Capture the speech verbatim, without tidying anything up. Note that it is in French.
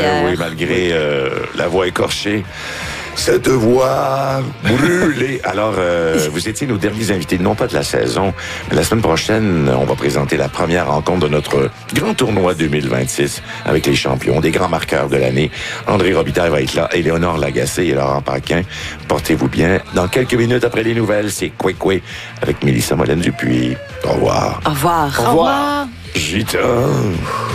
Pierre. Oui, malgré euh, la voix écorchée. Cette voix brûlée. Alors, euh, vous étiez nos derniers invités, non pas de la saison, mais la semaine prochaine, on va présenter la première rencontre de notre grand tournoi deux mille vingt-six avec les champions, des grands marqueurs de l'année. André Robitaille va être là, Éléonore Lagacé et Laurent Paquin. Portez-vous bien. Dans quelques minutes après les nouvelles, c'est Coué Coué avec Mélissa Molène-Dupuis. Au revoir. Au revoir. Au revoir. Gita.